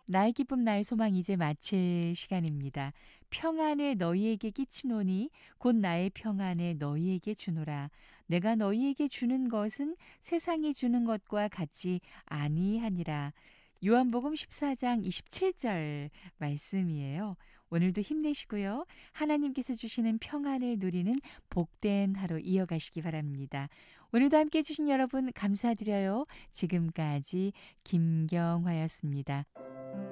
나의 기쁨 나의 소망 이제 마칠 시간입니다. 평안을 너희에게 끼치노니 곧 나의 평안을 너희에게 주노라. 내가 너희에게 주는 것은 세상이 주는 것과 같지 아니하니라. 요한복음 14장 27절 말씀이에요. 오늘도 힘내시고요. 하나님께서 주시는 평안을 누리는 복된 하루 이어가시기 바랍니다. 오늘도 함께해 주신 여러분 감사드려요. 지금까지 김경화였습니다.